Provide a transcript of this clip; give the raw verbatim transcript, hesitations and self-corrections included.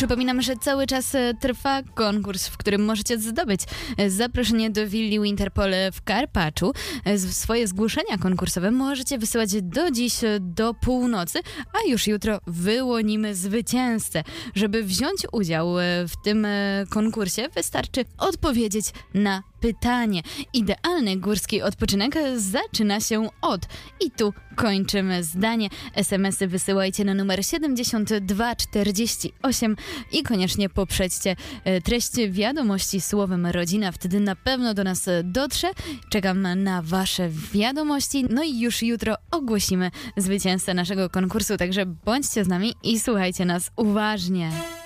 Przypominam, że cały czas e, trwa konkurs, w którym możecie zdobyć e, zaproszenie do willi Winterpol w Karpaczu. E, z- Swoje zgłoszenia konkursowe możecie wysyłać do dziś e, do północy, a już jutro wyłonimy zwycięzcę. Żeby wziąć udział e, w tym e, konkursie, wystarczy odpowiedzieć na pytanie. Idealny górski odpoczynek zaczyna się od. I tu kończymy zdanie. es em esy wysyłajcie na numer siedemdziesiąt dwa czterdzieści osiem i koniecznie poprzedźcie e, treść wiadomości słowem rodzina. Wtedy na pewno do nas dotrze. Czekam na wasze wiadomości. No i już jutro ogłosimy zwycięzcę naszego konkursu. Także bądźcie z nami i słuchajcie nas uważnie.